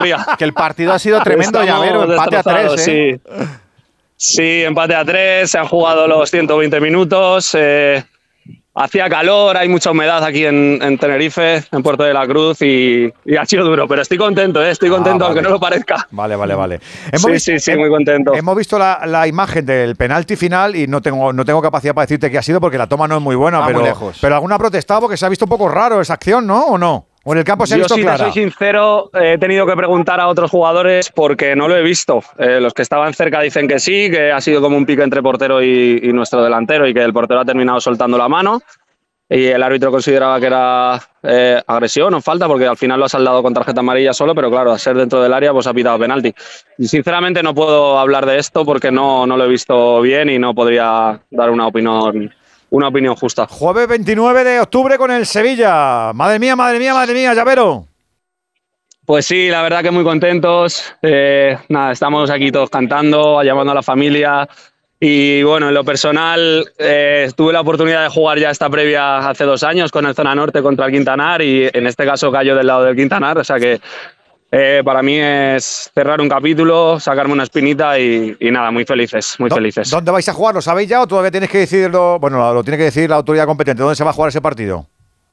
Que el partido ha sido tremendo, Llavero, empate a 3, ¿eh? Sí. Sí, empate a 3, se han jugado los 120 minutos, hacía calor, hay mucha humedad aquí en Tenerife, en Puerto de la Cruz y ha sido duro, pero estoy contento, Vale. aunque no lo parezca. Vale. Sí, muy contento. Hemos visto la imagen del penalti final y no tengo capacidad para decirte qué ha sido porque la toma no es muy buena, muy lejos. pero alguna ha protestado porque se ha visto un poco raro esa acción, ¿no? ¿O no? ¿O en el campo se ha visto clara? Yo, si te soy sincero, he tenido que preguntar a otros jugadores porque no lo he visto. Los que estaban cerca dicen que sí, que ha sido como un pique entre portero y nuestro delantero y que el portero ha terminado soltando la mano. Y el árbitro consideraba que era agresión o falta porque al final lo ha saldado con tarjeta amarilla solo, pero claro, al ser dentro del área pues ha pitado penalti. Y sinceramente no puedo hablar de esto porque no lo he visto bien y no podría dar una opinión justa. Jueves 29 de octubre con el Sevilla. Madre mía, Llavero. Pues sí, la verdad que muy contentos. Estamos aquí todos cantando, llamando a la familia. Y bueno, en lo personal, tuve la oportunidad de jugar ya esta previa hace 2 años con el Zona Norte contra el Quintanar y en este caso cayó del lado del Quintanar. O sea que para mí es cerrar un capítulo, sacarme una espinita y nada, muy felices. ¿Dónde vais a jugar? ¿Lo sabéis ya o todavía tenéis que decidirlo? Bueno, lo tiene que decidir la autoridad competente. ¿Dónde se va a jugar ese partido?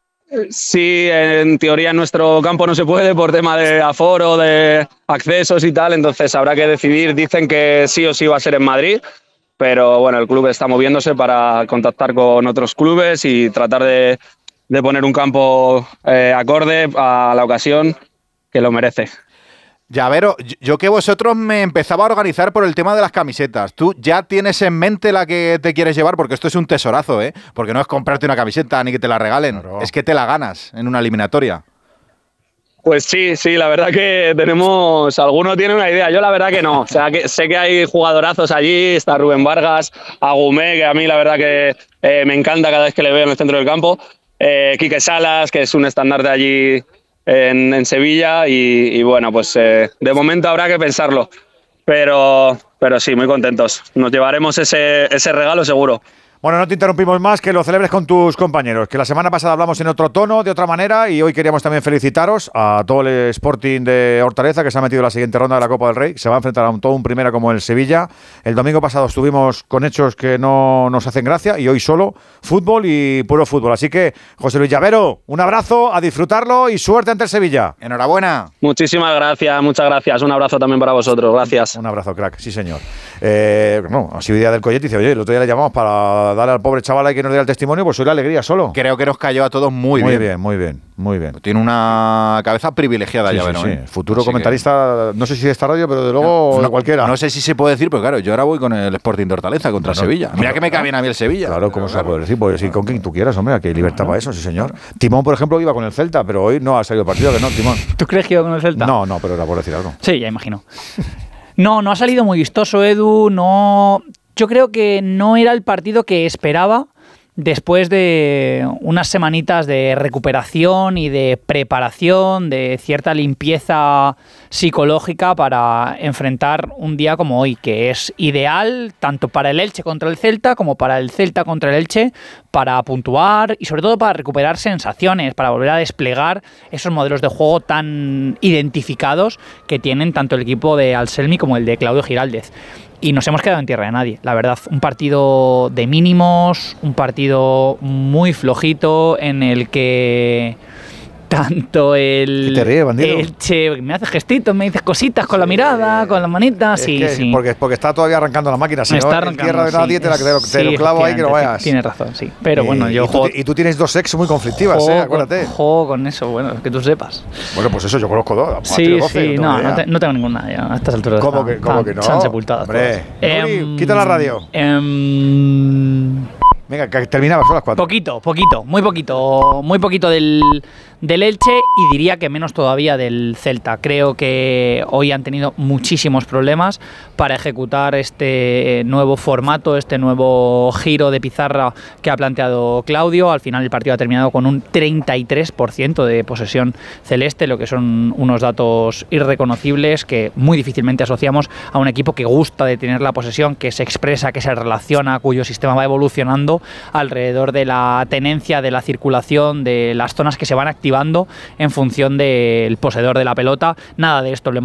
Sí, en teoría en nuestro campo no se puede por tema de aforo, de accesos y tal, entonces habrá que decidir. Dicen que sí o sí va a ser en Madrid, pero bueno, el club está moviéndose para contactar con otros clubes y tratar de poner un campo acorde a la ocasión que lo merece. Llavero, yo que vosotros me empezaba a organizar por el tema de las camisetas. ¿Tú ya tienes en mente la que te quieres llevar? Porque esto es un tesorazo, ¿eh? Porque no es comprarte una camiseta ni que te la regalen. Claro. Es que te la ganas en una eliminatoria. Pues sí, la verdad que alguno tiene una idea, yo la verdad que no. O sea, que sé que hay jugadorazos allí, está Rubén Vargas, Agumé, que a mí la verdad que me encanta cada vez que le veo en el centro del campo, Quique Salas, que es un estandarte allí en Sevilla y bueno, pues de momento habrá que pensarlo, pero sí, muy contentos. Nos llevaremos ese regalo seguro. Bueno, no te interrumpimos más, que lo celebres con tus compañeros, que la semana pasada hablamos en otro tono, de otra manera, y hoy queríamos también felicitaros a todo el Sporting de Hortaleza, que se ha metido en la siguiente ronda de la Copa del Rey, se va a enfrentar a todo un primera como el Sevilla. El domingo pasado estuvimos con hechos que no nos hacen gracia, y hoy solo fútbol y puro fútbol. Así que, José Luis Llavero, un abrazo, a disfrutarlo y suerte ante el Sevilla. Enhorabuena. Muchísimas gracias, muchas gracias. Un abrazo también para vosotros, gracias. Un abrazo, crack, sí señor. Así idea del Coyet, dice, oye, el otro día le llamamos para darle al pobre chaval ahí que nos diera el testimonio, pues hoy la alegría solo. Creo que nos cayó a todos muy bien. Muy bien. Tiene una cabeza privilegiada, ya verás. Sí. Futuro así comentarista, no sé si de esta radio, pero de luego no cualquiera. No sé si se puede decir, pero claro, yo ahora voy con el Sporting de Hortaleza contra Sevilla. Mira que me cae bien a mí el Sevilla. Claro, ¿cómo se va a poder decir? Pues sí, con quien tú quieras, hombre, aquí hay libertad para eso, sí señor. Timón, por ejemplo, iba con el Celta, pero hoy no ha salido partido, que no, Timón. ¿Tú crees que iba con el Celta? No, pero era por decir algo. Sí, ya imagino. No ha salido muy vistoso, Edu, no. Yo creo que no era el partido que esperaba después de unas semanitas de recuperación y de preparación, de cierta limpieza psicológica para enfrentar un día como hoy, que es ideal tanto para el Elche contra el Celta como para el Celta contra el Elche, para puntuar y sobre todo para recuperar sensaciones, para volver a desplegar esos modelos de juego tan identificados que tienen tanto el equipo de Anselmi como el de Claudio Giraldez. Y nos hemos quedado en tierra de nadie, la verdad. Un partido de mínimos, un partido muy flojito en el que tanto el te ríes, bandido? Elche me hace gestitos, me dice cositas con la mirada, con las manitas, sí. Porque está todavía arrancando la máquina, si no, en tierra de nadie te lo clavo ahí que no vayas. Tienes razón, sí. Pero bueno, yo juego... Y tú tienes 2 ex muy conflictivas, acuérdate. Juego con eso, bueno, que tú sepas. Bueno, pues eso, yo conozco 2. Sí, no tengo ninguna ya a estas alturas. ¿Cómo que no? Están sepultadas. Hombre, quita la radio. Venga, que terminaba, son las 4. Muy poquito del Elche y diría que menos todavía del Celta. Creo que hoy han tenido muchísimos problemas para ejecutar este nuevo formato, este nuevo giro de pizarra que ha planteado Claudio. Al final el partido ha terminado con un 33% de posesión celeste, lo que son unos datos irreconocibles que muy difícilmente asociamos a un equipo que gusta de tener la posesión, que se expresa, que se relaciona, cuyo sistema va evolucionando alrededor de la tenencia, de la circulación, de las zonas que se van activando en función del poseedor de la pelota. Nada de esto lo hemos